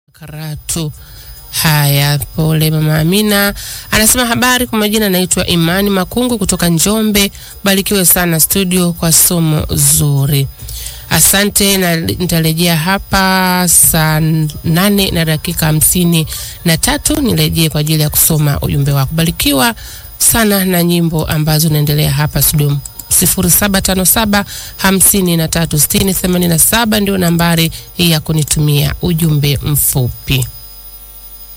Karatu. Haya, pole mama Amina. Anasema habari, kwa majina naitwa Imani Makungu kutoka Njombe. Barikiwe sana studio kwa somo zuri. Asante, na nitarejea hapa saa 8:53 nirejee kwa ajili ya kusoma ujumbe wako. Barikiwa sana na nyimbo ambazo naendelea hapa studio. 0757 53 60 87 ndio nambari ya kunitumia ujumbe mfupi.